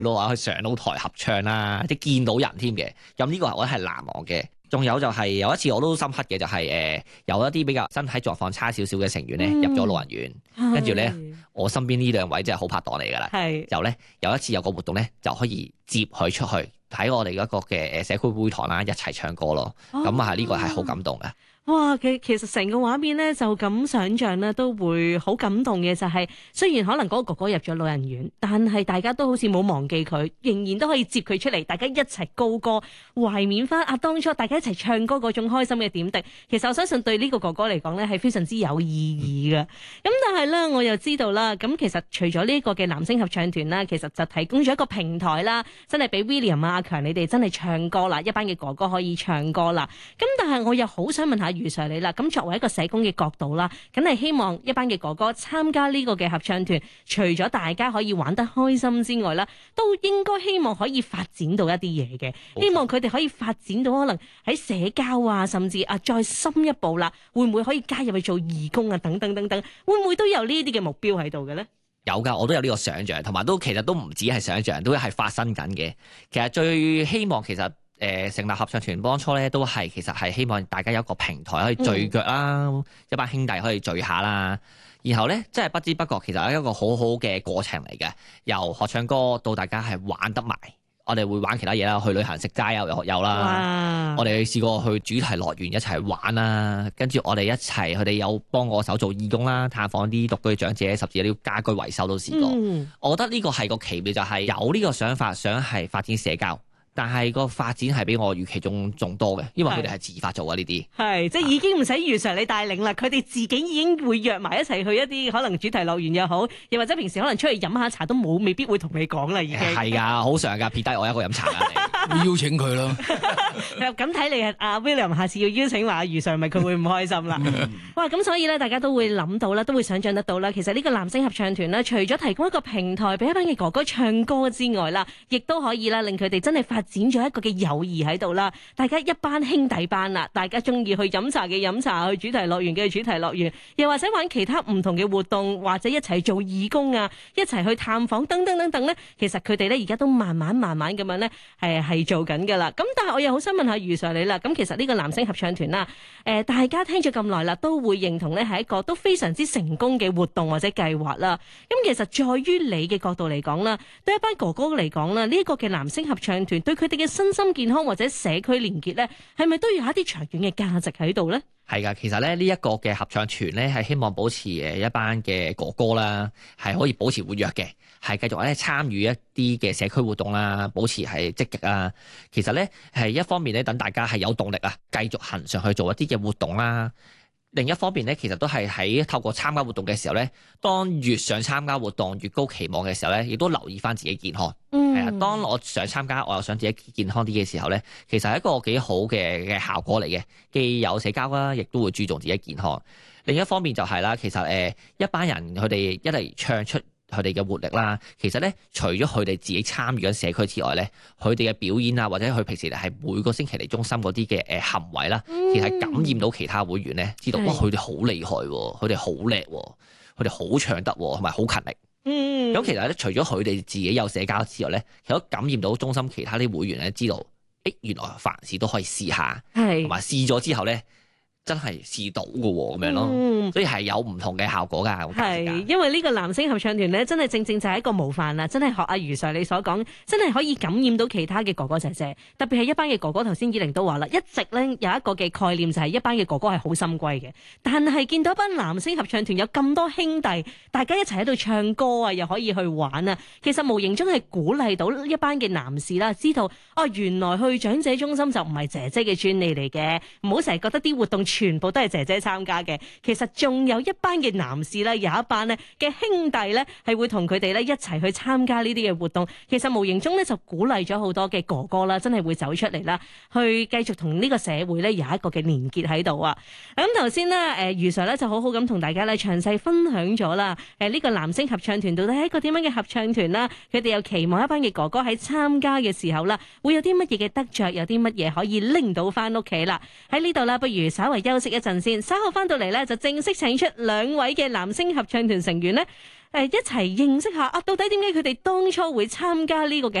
路啊去上到台合唱啦，即係見到人添嘅。咁呢個我覺得係難忘嘅。仲有就係有一次我都深刻嘅就係有一啲比較身體狀況差少少嘅成員咧入咗老人院，跟住咧我身邊呢兩位真係好拍檔嚟㗎啦。就咧有一次有個活動咧就可以接佢出去睇我哋嗰個嘅社區會堂啦，一齊唱歌咯。咁呢個係好感動嘅。 哇！其實成個畫面咧就咁想像咧，都會好感動嘅。就係雖然可能嗰個哥哥入咗老人院，但係大家都好似冇忘記佢，仍然都可以接佢出嚟，大家一齊高歌，懷緬翻當初大家一齊唱歌嗰種開心嘅點滴。其實我相信對呢個哥哥嚟講咧係非常之有意義嘅。咁但係咧，我又知道啦，咁其實除咗呢個嘅男聲合唱團啦，其實就提供咗一個平台啦，真係俾 William 阿強你哋真係唱歌啦，一班嘅哥哥可以唱歌啦。咁但係我又好想問下余 Sir 你啦，咁作為一個社工嘅角度啦，梗係希望一班嘅哥哥參加呢個嘅合唱團，除咗大家可以玩得開心之外啦，都應該希望可以發展到一啲嘢嘅，希望佢哋可以發展到可能喺社交啊，甚至再深一步啦，會唔會可以加入去做義工啊，等等等等，會唔會都有呢啲嘅目標喺度嘅咧？ 有㗎，我都有呢個想像，同埋其實都唔止係想像，都係發生緊嘅。其實最希望其實成立合唱團當初咧，都係其實係希望大家有一個平台可以聚腳啦，一班兄弟可以聚下啦。然後咧，真係不知不覺其實係一個好好嘅過程嚟嘅，由學唱歌到大家係玩得埋。我哋會玩其他嘢啦，去旅行食齋有啦。我哋試過去主題樂園一齊玩啦，跟住我哋一齊，佢哋有幫我手做義工啦，探訪啲獨居長者，甚至有啲家居維修都試過。我覺得呢個係個奇妙，就係有呢個想法，想係發展社交。但係個發展係比我預期中仲多嘅，因為佢哋係自發做嘅呢啲。係即係已經唔使余 Sir 你帶領啦，佢哋自己已經會約埋一齊去一啲可能主題樂園又好，又或者平時可能出去飲下茶都未必會同你講啦，已經。 係㗎，好常㗎，撇低我一個飲茶㗎， 你邀請佢咯。 咁睇嚟阿 William 下次要邀請話余 Sir，咪佢會唔開心啦？哇！咁所以咧，大家都會諗到啦，都會想像得到啦。其實呢個男聲合唱團咧，除咗提供一個平台俾一班嘅哥哥唱歌之外啦，亦都可以啦，令佢哋真係發展咗一個嘅友誼喺度啦。大家一班兄弟班啦，大家中意去飲茶嘅飲茶，去主題樂園嘅主題樂園，又或者玩其他唔同嘅活動，或者一齊做義工啊，一齊去探訪等等等等咧。其實佢哋咧而家都慢慢咁樣咧係做緊㗎啦。咁但係我又好想問下余 Sir 你啦。咁其實呢個男聲合唱團啦，大家聽咗咁耐啦，都會認同咧係一個都非常之成功嘅活動或者計劃啦。咁其實在於你嘅角度嚟講啦，對一班哥哥嚟講啦，呢一個嘅男聲合唱團對佢哋嘅身心健康或者社區連結咧，係咪都要有一啲長遠嘅價值喺度咧？ 係㗎，其實咧呢一個嘅合唱團咧係希望保持一班嘅哥哥啦，係可以保持活躍嘅，係繼續咧參與一啲嘅社區活動啦，保持係積極啊。其實咧係一方面咧，等大家係有動力啊，繼續行上去做一啲嘅活動啦。另一方面咧，其實都係喺透過參加活動嘅時候咧，當越想參加活動越高期望嘅時候咧，亦都留意翻自己健康。係啊，當我想參加，我又想自己健康啲嘅時候咧，其實係一個幾好嘅效果嚟嘅，既有社交啦，亦都會注重自己健康。另一方面就係啦，其實一班人佢哋一嚟唱出佢哋嘅活力啦，其實咧除咗佢哋自己參與緊社區之外咧，佢哋嘅表演啊，或者佢平時係每個星期嚟中心嗰啲嘅行為啦，其實係感染到其他會員咧，知道哇佢哋好厲害喎，佢哋好叻喎，佢哋好唱得喎，同埋好勤力。咁其實咧，除咗佢哋自己有社交之外咧，其實都感染到中心其他啲會員咧，知道原來凡事都可以試下，同埋試咗之後咧，真係試到嘅喎，咁樣咯，所以係有唔同嘅效果㗎。 係，因為呢個男聲合唱團咧，真係正就係一個模範啦，真係學阿余 Sir 你所講，真係可以感染到其他嘅哥哥姐姐，特別係一班嘅哥哥。頭先以玲都話啦，一直咧有一個嘅概念就係一班嘅哥哥係好心歸嘅，但係見到一班男聲合唱團有咁多兄弟，大家一齊喺度唱歌啊，又可以去玩啊，其實無形中係鼓勵到一班嘅男士啦，知道原來去長者中心就唔係姐姐嘅專利嚟嘅，唔好成日覺得啲活動全部都係姐姐參加嘅，其實仲有一班嘅男士咧，有一班咧嘅兄弟咧，係會同佢哋咧一齊去參加呢啲嘅活動。其實無形中咧就鼓勵咗好多嘅哥哥啦，真係會走出嚟啦，去繼續同呢個社會咧有一個嘅連結喺度啊。咁頭先咧，余 Sir 咧就好好咁同大家咧詳細分享咗啦。呢個男聲合唱團到底係一個點樣嘅合唱團啦？佢哋又期望一班嘅哥哥喺參加嘅時候啦，會有啲乜嘢嘅得着，有啲乜嘢可以拎到翻屋企啦。喺呢度啦，不如稍為休息一陣先，稍後翻到嚟咧就正式請出兩位嘅男聲合唱團成員咧， 一齊認識下啊，到底點解佢哋當初會參加呢個嘅